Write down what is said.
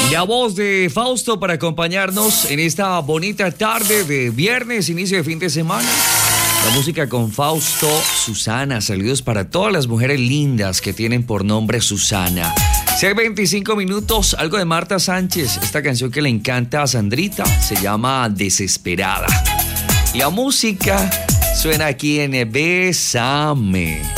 La voz de Fausto para acompañarnos en esta bonita tarde de viernes, inicio de fin de semana. La música con Fausto, Susana. Saludos para todas las mujeres lindas que tienen por nombre Susana. 6:25 minutos, algo de Marta Sánchez. Esta canción que le encanta a Sandrita se llama Desesperada. La música suena aquí en Bésame.